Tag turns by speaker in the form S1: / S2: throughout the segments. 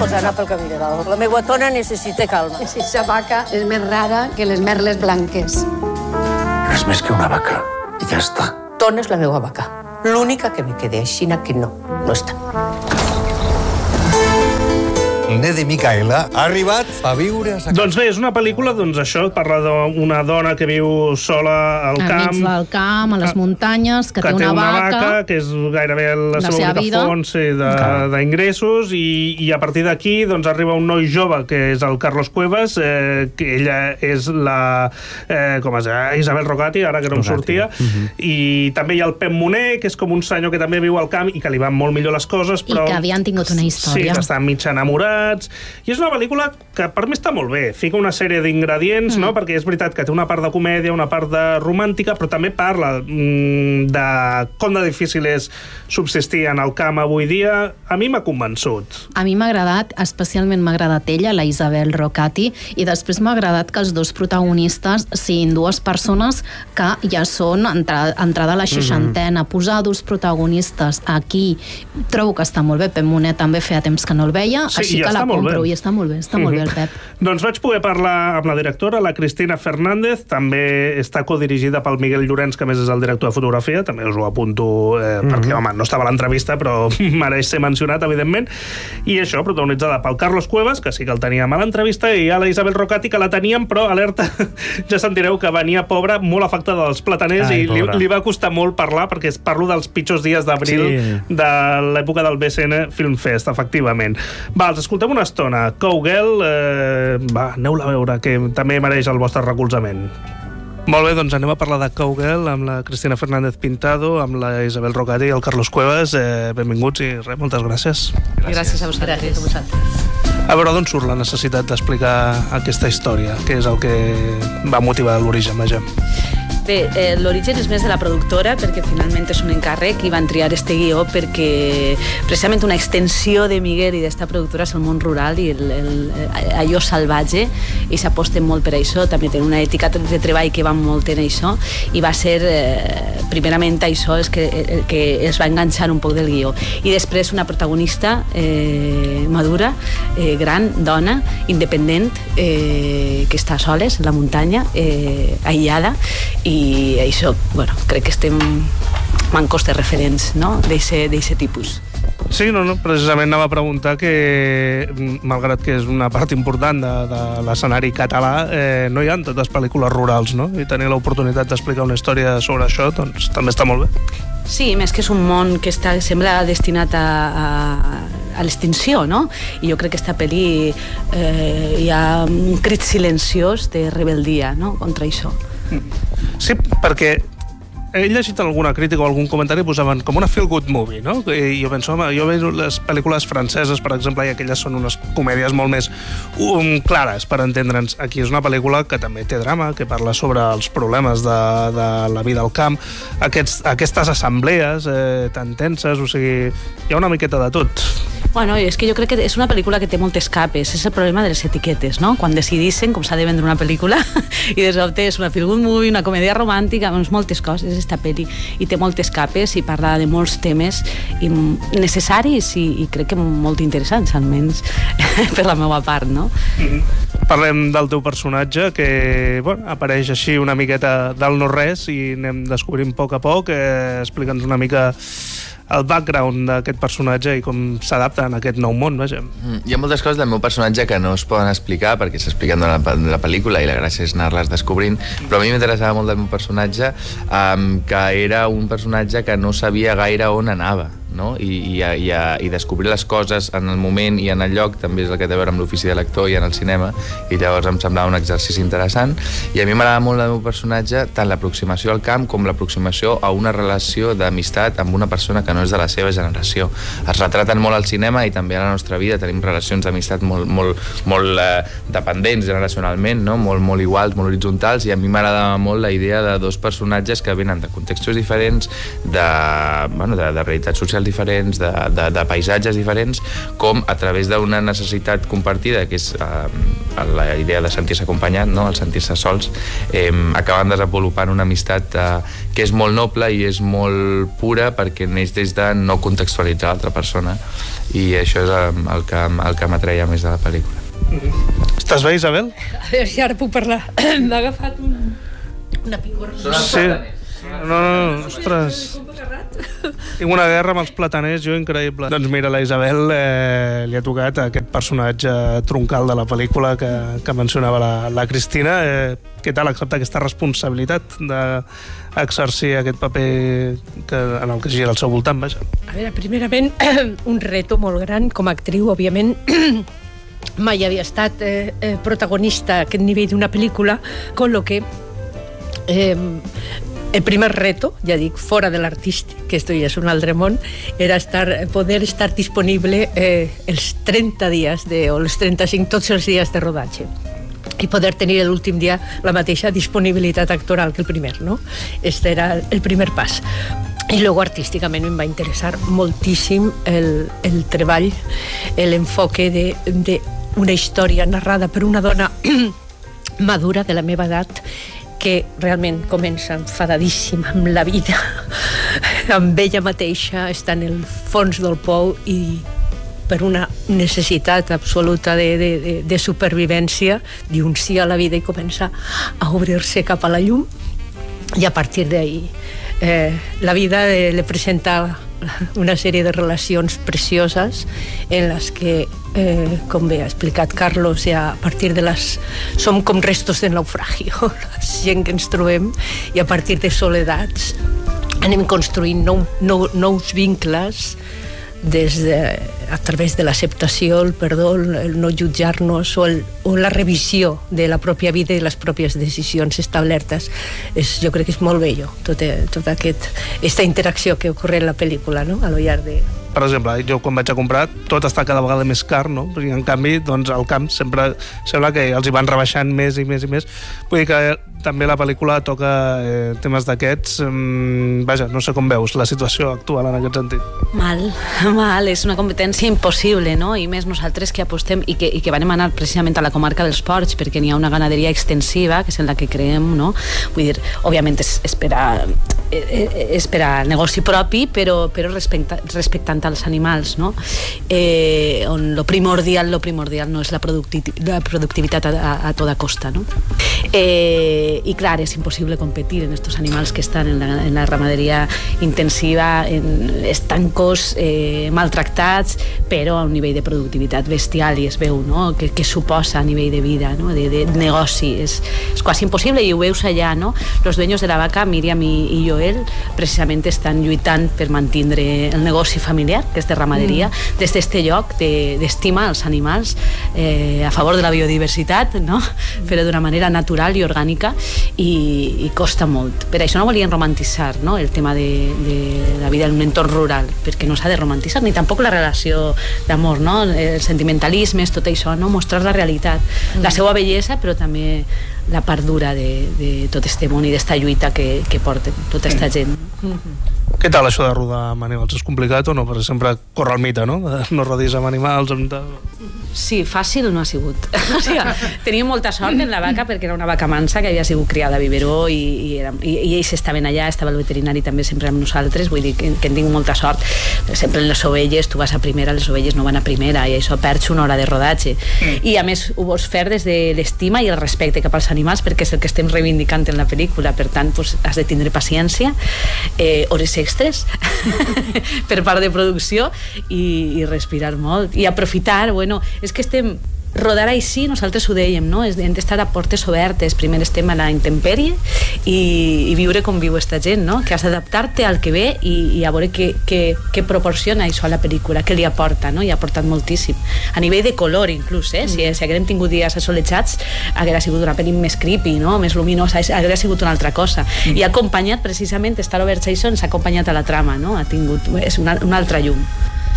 S1: posar anar pel camí de dalt. La meva tona necessita calma.
S2: Aquesta vaca és més rara que les merles blanques.
S3: És més que una vaca, i ja està.
S1: Tona és la meva vaca. L'única que me queda, així que no està.
S4: El net de Micaela ha arribat a viure a sa casa.
S5: Doncs bé, és una pel·lícula, doncs això, parla d'una dona que viu sola al camp.
S6: Al mig del camp, a les muntanyes, que té una vaca,
S5: que és gairebé la seva única font d'ingressos, i a partir d'aquí doncs arriba un noi jove, que és el Carlos Cuevas, que ella és la Isabel Rocati, ara que no em sortia, i també hi ha el Pep Moner, que és com un senyor que també viu al camp i que li van molt millor les coses, però...
S6: I que havien tingut una història.
S5: Sí, que estan mig enamorats. I és una pel·lícula que per mi està molt bé. Fica una sèrie d'ingredients, no? Perquè és veritat que té una part de comèdia, una part de romàntica, però també parla de com de difícil és subsistir en el camp avui dia. A mi m'ha convençut.
S6: A mi m'ha agradat, especialment m'ha agradat ella, la Isabel Rocati, i després m'ha agradat que els dos protagonistes siguin dues persones que ja són entrada a la seixantena. Posar dos protagonistes aquí trobo que està molt bé. Pep Moner també feia temps que no el veia, així que la compro, i està molt bé el Pep.
S5: Doncs vaig poder parlar amb la directora, la Cristina Fernández, també està codirigida pel Miguel Llorenç, que a més és el director de fotografia, també us ho apunto perquè, home, no estava a l'entrevista, però mereix ser mencionat, evidentment, i això, protagonitzada pel Carlos Cuevas, que sí que el teníem a l'entrevista, i a la Isabel Rocati, que la teníem, però, alerta, ja sentireu que venia pobra, molt afectada dels plataners, i li va costar molt parlar, perquè parlo dels pitjors dies d'abril de l'època del BCN Film Fest, efectivament. Va, els escoltem una estona. Cowgirl, aneu-la a veure, que també mereix el vostre recolzament. Molt bé, doncs anem a parlar de Cowgirl amb la Cristina Fernández Pintado, amb la Isabel Rocati i el Carlos Cuevas. Benvinguts i moltes gràcies.
S7: Gràcies a vosaltres.
S5: A veure, d'on surt la necessitat d'explicar aquesta història? Què és el que va motivar l'origen, vaja?
S7: Bé, l'origen és més de la productora, perquè finalment és un encàrrec i van triar este guió perquè precisament una extensió de Miguel i d'esta productora és el món rural i allò salvatge, i s'aposten molt per això, també tenen una ètica de treball que va molt en això, i va ser primerament això el que es va enganxar un poc del guió, i després una protagonista madura, gran, dona, independent, que està soles en la muntanya, aïllada, i això, bueno, crec que estem mancos de referents, no?, d'eixe tipus.
S5: Sí, no, precisament anava a preguntar que, malgrat que és una part important de l'escenari català, no hi ha totes pel·lícules rurals, no? I tenir l'oportunitat d'explicar una història sobre això, doncs també està molt bé.
S7: Sí, més que és un món que sembla destinat a l'extinció, no? I jo crec que aquesta pel·li hi ha un crit silenciós de rebeldia, no?, contra això.
S5: Sí, perquè he llegit alguna crítica o algun comentari que posaven com una feel-good movie, no? I jo penso, home, jo veig les pel·lícules franceses, per exemple, i aquelles són unes comèdies molt més clares per entendre'ns. Aquí és una pel·lícula que també té drama, que parla sobre els problemes de la vida al camp, aquestes assemblees tan tenses, o sigui, hi ha una miqueta de tot.
S7: Bueno, és que jo crec que és una pel·lícula que té moltes capes, és el problema de les etiquetes, no? Quan decidissin com s'ha de vendre una pel·lícula i de sobte és una feel-good movie, una comèdia romàntica, moltes coses, esta pel·li, i té moltes capes i parla de molts temes necessaris i crec que molt interessants, almenys per la meva part, no?
S5: Parlem del teu personatge, que apareix així una miqueta del no-res i anem descobrint a poc, explica'ns una mica el background d'aquest personatge i com s'adapta en aquest nou món, vaja.
S8: Hi ha moltes coses del meu personatge que no es poden explicar perquè s'expliquen durant la pel·lícula i la gràcia és anar-les descobrint, però a mi m'interessava molt del meu personatge, que era un personatge que no sabia gaire on anava, no? I descobrir les coses en el moment i en el lloc també és el que té a veure amb l'ofici de lector i en el cinema, i llavors em semblava un exercici interessant. I a mi m'agrada molt el meu personatge, tant l'aproximació al camp com l'aproximació a una relació d'amistat amb una persona que no és de la seva generació. Es retraten molt al cinema i també a la nostra vida tenim relacions d'amistat molt dependents generacionalment, no? Molt iguals, molt horitzontals, i a mi m'agradava molt la idea de dos personatges que venen de contextos diferents, de realitats socials socials diferents, de paisatges diferents, com a través d'una necessitat compartida, que és la idea de sentir-se acompanyat, no? El sentir-se sols, acaben desenvolupant una amistat que és molt noble i és molt pura, perquè neix des de no contextualitzar l'altra persona, i això és el que m'atreia més de la pel·lícula.
S5: Estàs bé, Isabel?
S9: A veure si ara puc parlar. M'ha agafat una picorna.
S5: Sí. No, ostres. Tinc una guerra amb els plataners, jo, increïble. Doncs mira, la Isabel li ha tocat aquest personatge troncal de la pel·lícula que mencionava la Cristina. Què tal acceptar aquesta responsabilitat d'exercir aquest paper en el que gira al seu voltant, vaja?
S9: A veure, primerament, un reto molt gran com a actriu, òbviament. Mai havia estat protagonista a aquest nivell d'una pel·lícula, con lo que el primer reto, ja dic, fora de l'artístic, que esto ja és un altre món, era poder estar disponible els 30 dies o els 35, tots els dies de rodatge, i poder tenir l'últim dia la mateixa disponibilitat actoral que el primer, no? Este era el primer pas. I luego artísticament em va interessar moltíssim el treball, l'enfoque d'una història narrada per una dona madura de la meva edat, que realment comença enfadadíssima amb la vida, amb ella mateixa, està en el fons del pou, i per una necessitat absoluta de supervivència diu un sí a la vida i comença a obrir-se cap a la llum, i a partir d'ahí la vida le presenta una sèrie de relacions precioses en les que, com bé ha explicat Carlos, ja a partir de som com restos de naufragio, la gent que ens trobem, i a partir de soledats anem construint nous vincles a través de l'acceptació, el perdó, el no jutjar-nos o la revisió de la pròpia vida i les pròpies decisions establertes. Jo crec que és molt bello tota aquesta interacció que ocorre en la pel·lícula, no? A lo llarg de...
S5: Per exemple, jo quan vaig a comprar tot està cada vegada més car, no? I en canvi, doncs, al camp sempre sembla que els hi van rebaixant més i més i més. Vull dir que també la pel·lícula toca temes d'aquests. Vaja, no sé com veus la situació actual en aquest sentit.
S7: Mal, és una competència impossible, no? I més nosaltres que apostem i que vam anar precisament a la comarca dels Ports, perquè n'hi ha una ganaderia extensiva, que és en la que creem, no? Vull dir, òbviament és per a negoci propi, però respectant als animals, no? On lo primordial no és la productivitat a toda costa, no? I clar, és impossible competir en estos animals que estan en la ramaderia intensiva, en estancos, maltractats, però a un nivell de productivitat bestial, i es veu, no? Que suposa a nivell de vida, no? De negoci, és quasi impossible, i ho veus allà, no? Los dueños de la vaca, Míriam i Joel, precisament estan lluitant per mantindre el negoci familiar, que és de ramaderia, des d'este lloc d'estima als animals, a favor de la biodiversitat, no? Però d'una manera natural i orgànica, i costa molt. Per això no volien romantitzar, no? El tema de la vida en un entorn rural, perquè no s'ha de romantitzar, ni tampoc la relació d'amor, no? El sentimentalisme, és tot això, no? Mostrar la realitat, la seva bellesa, però també la part dura de tot este món i d'esta lluita que porten tota esta gent.
S5: Què tal això de rodar amb animals? És complicat o no? Perquè sempre corre el mite, no? No rodis amb animals...
S7: Sí, fàcil no ha sigut. O sigui, teníem molta sort en la vaca, perquè era una vaca mansa que havia sigut criada a biberó, i ells estaven allà, estava el veterinari també sempre amb nosaltres, vull dir que en tinc molta sort. Per exemple, en les ovelles, tu vas a primera, les ovelles no van a primera, i això perds una hora de rodatge. I a més ho vols fer des de l'estima i el respecte cap als animals, perquè és el que estem reivindicant en la pel·lícula. Per tant, has de tindre paciència, hores extres per part de producció, i respirar molt i aprofitar. Bueno, és que rodar així, nosaltres ho dèiem, no? Hem d'estar a portes obertes. Primer estem a la intempèrie i viure com viu esta gent, no? Que has d'adaptar-te al que ve i a veure què proporciona això a la pel·lícula, què li aporta, no? I ha aportat moltíssim. A nivell de color, inclús, Si haguérem tingut dies assolellats, haguera sigut una pel·li més creepy, no? Més luminosa, haguera sigut una altra cosa. I ha acompanyat, precisament, estar obert a això ens ha acompanyat a la trama, no? Ha tingut un altre llum.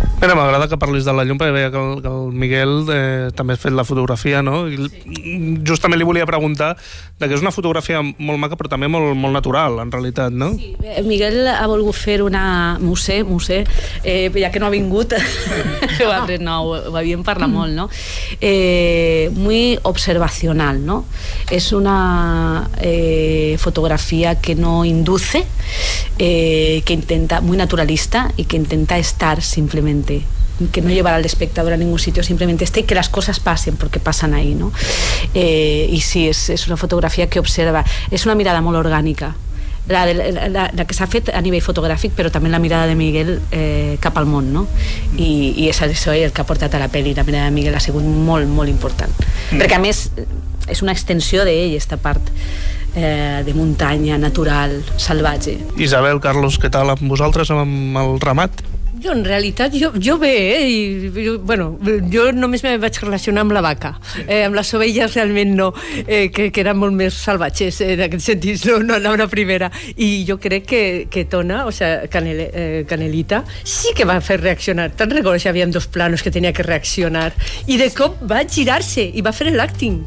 S5: Mira, m'agrada que parlis de la llum, perquè veia que el Miguel també ha fet la fotografia, no? I justament li volia preguntar que és una fotografia molt maca, però també molt natural, en realitat, no?
S7: Sí, Miguel ha volgut fer una... Musé, ja que no ha vingut, ho havíem parlat molt, no? Muy observacional, ¿no? Es una fotografía que no induce, que intenta, muy naturalista y que intenta estar simplemente, que no llevar al espectador a ningún sitio, simplemente esté y que las cosas pasen porque pasan ahí, ¿no? Y sí, es una fotografía que observa, es una mirada molt orgànica, la que s'ha fet a nivell fotogràfic, però també la mirada de Miguel cap al món, no? I és això el que ha portat a la pel·li. La mirada de Miguel ha sigut molt, molt important, perquè a més és una extensió d'ell, esta part de muntanya, natural, salvatge.
S5: Isabel, Carlos, què tal amb vosaltres, amb el ramat?
S9: Jo, en realitat, jo bé, jo només me vaig relacionar amb la vaca. Amb les ovelles realment no, que eren molt més salvatges, en aquest sentit, no anava una primera. I jo crec que Tona, o sigui, Canelita, sí que va fer reaccionar. Te'n recordes, hi havia dos planos que tenia que reaccionar. I de cop va girar-se i va fer l'acting.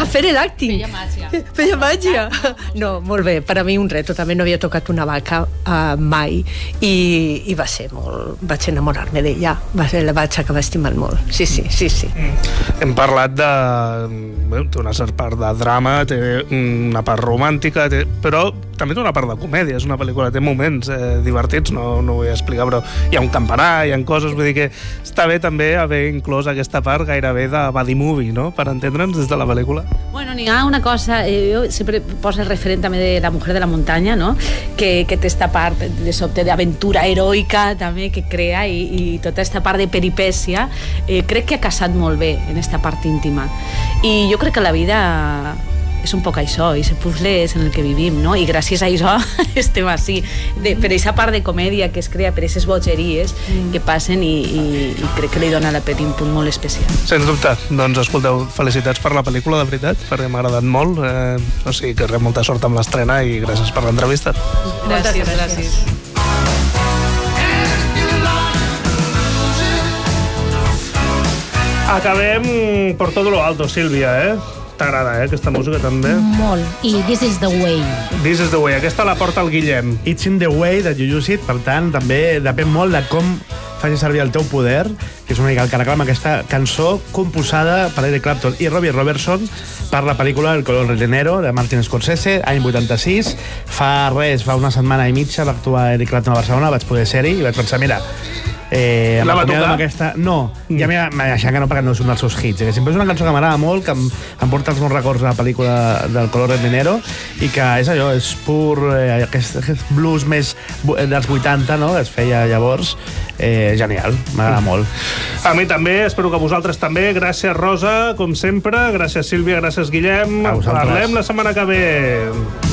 S9: Feia màgia. No, molt bé, per a mi un reto. També no havia tocat una vaca mai i va ser molt... Vaig enamorar-me d'ella, la vaig acabar estimant molt. Sí.
S5: Hem parlat té una certa part de drama, té una part romàntica, però també té una part de comèdia. És una pel·lícula, té moments divertits, no ho vull explicar, però hi ha un campanar, hi ha coses, vull dir que està bé també haver inclòs aquesta part gairebé de buddy movie, no?, per entendre'ns des de la pel·lícula.
S7: Bueno, n'hi ha una cosa, jo sempre poso el referent també de La mujer de la muntanya, no?, que té esta part de sobte d'aventura heroica també que crea i tota esta part de peripècia, crec que ha casat molt bé en esta part íntima. I jo crec que la vida és un poc això, i ese puzzle és en el que vivim, no? I gràcies a això estem així, per aquesta part de comèdia que es crea, per aquestes bogeries que passen i crec que li dona a la pel·li un punt molt especial.
S5: Sens dubte. Doncs escolteu, felicitats per la pel·lícula, de veritat, perquè m'ha agradat molt, o sigui que res, molta sort amb l'estrena i gràcies per l'entrevista.
S7: Gràcies.
S5: Acabem por todo lo alto, Sílvia, T'agrada, aquesta música també?
S6: Molt. I This is the way.
S5: This is the way. Aquesta la porta el Guillem.
S10: It's in the way de Jujutsu, per tant, també depèn molt de com facis servir el teu poder, que és una mica el que reclama aquesta cançó composada per Eric Clapton i Robbie Robertson per la pel·lícula El color del dinero, de Martin Scorsese, any 86. Fa una setmana i mitja va actuar Eric Clapton a Barcelona, vaig poder ser-hi i vaig pensar, mira,
S5: la va tocar?
S10: Aquesta... No, ja m'ha deixat que no, perquè no és un dels seus hits. Sempre és una cançó que m'agrada molt, que em porta els meus records a la pel·lícula del Color del Dinero, i que és allò, és pur aquest blues més dels 80, no?, que es feia llavors. Genial, m'agrada molt.
S5: A mi també, espero que vosaltres també. Gràcies, Rosa, com sempre. Gràcies, Sílvia, gràcies, Guillem. Parlem la setmana que ve.